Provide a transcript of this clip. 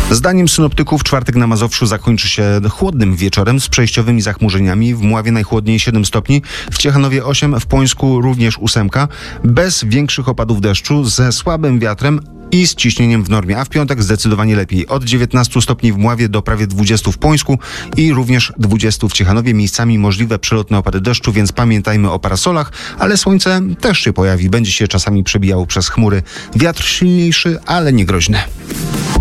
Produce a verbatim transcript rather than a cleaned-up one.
Zdaniem synoptyków czwartek na Mazowszu zakończy się chłodnym wieczorem z przejściowymi zachmurzeniami. W Mławie najchłodniej siedem stopni, w Ciechanowie osiem, w Pońsku również ósemka. Bez większych opadów deszczu, ze słabym wiatrem i z ciśnieniem w normie, a w piątek zdecydowanie lepiej. Od dziewiętnastu stopni w Mławie do prawie dwudziestu w Pońsku i również dwudziestu w Ciechanowie. Miejscami możliwe przelotne opady deszczu, więc pamiętajmy o parasolach, ale słońce też się pojawi. Będzie się czasami przebijało przez chmury. Wiatr silniejszy, ale nie groźny.